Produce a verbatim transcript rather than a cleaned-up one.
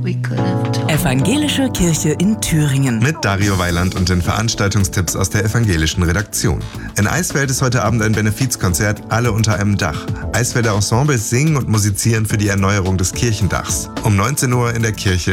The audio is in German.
Evangelische Kirche in Thüringen. Mit Dario Weiland und den Veranstaltungstipps aus der evangelischen Redaktion. In Eisfeld ist heute Abend ein Benefizkonzert, alle unter einem Dach. Eisfelder Ensembles singen und musizieren für die Erneuerung des Kirchendachs. Um neunzehn Uhr in der Kirche